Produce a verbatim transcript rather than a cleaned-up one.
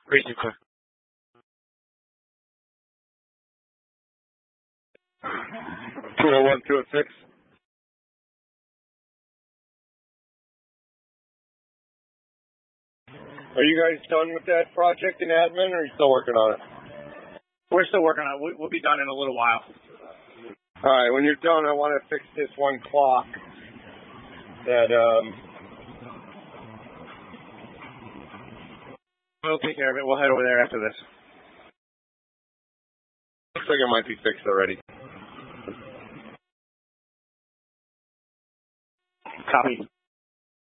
Crazy quick. two oh one, two oh six. Are you guys done with that project in admin, or are you still working on it? We're still working on it. We'll be done in a little while. All right, when you're done, I want to fix this one clock that, um... We'll take care of it. We'll head over there after this. Looks like it might be fixed already. Copy.